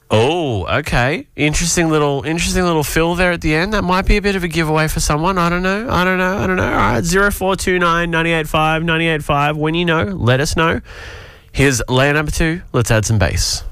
Oh, okay. Interesting little fill there at the end. That might be a bit of a giveaway for someone. I don't know. All right, 0429 985 985. When you know, let us know. Here's layer number 2. Let's add some bass.